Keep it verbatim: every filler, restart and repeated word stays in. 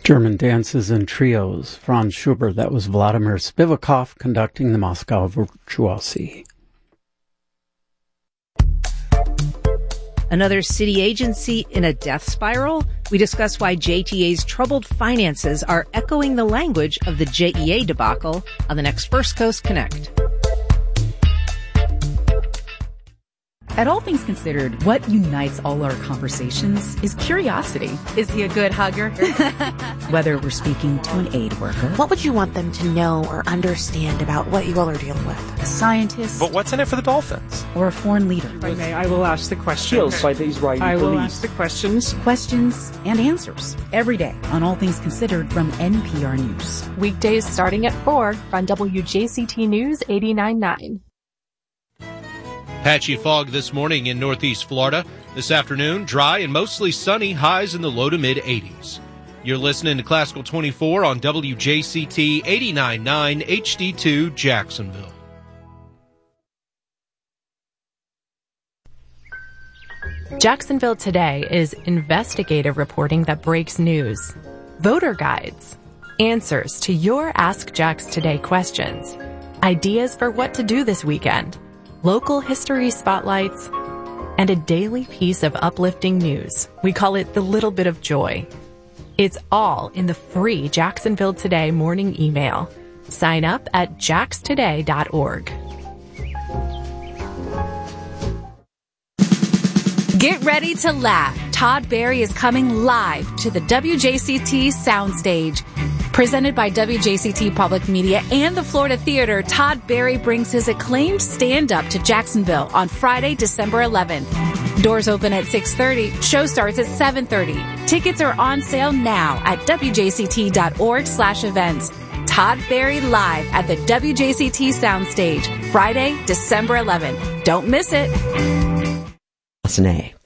German dances and trios, Franz Schubert. That was Vladimir Spivakov conducting the Moscow Virtuosi. Another city agency in a death spiral? We discuss why J T A's troubled finances are echoing the language of the J E A debacle on the next First Coast Connect. At All Things Considered, what unites all our conversations is curiosity. Is he a good hugger? Whether we're speaking to an aid worker. What would you want them to know or understand about what you all are dealing with? A scientist. But what's in it for the Dolphins? Or a foreign leader. If I may, I will ask the questions. By the Israeli I will police. ask the questions. Questions and answers. Every day on All Things Considered from N P R News. Weekdays starting at four on W J C T News eighty-nine point nine. Patchy fog this morning in northeast Florida. This afternoon, dry and mostly sunny, highs in the low to mid eighties. You're listening to Classical twenty-four on W J C T eighty-nine point nine H D two Jacksonville. Jacksonville Today is investigative reporting that breaks news. Voter guides, answers to your Ask Jax Today questions, ideas for what to do this weekend, local history spotlights, and a daily piece of uplifting news. We call it the little bit of joy. It's all in the free Jacksonville Today morning email. Sign up at jax today dot org. Get ready to laugh. Todd Barry is coming live to the W J C T Soundstage. Presented by W J C T Public Media and the Florida Theater, Todd Barry brings his acclaimed stand-up to Jacksonville on Friday, December eleventh. Doors open at six thirty. Show starts at seven thirty. Tickets are on sale now at W J C T dot org slash events. Todd Barry live at the W J C T Soundstage, Friday, December eleventh. Don't miss it. That's an A.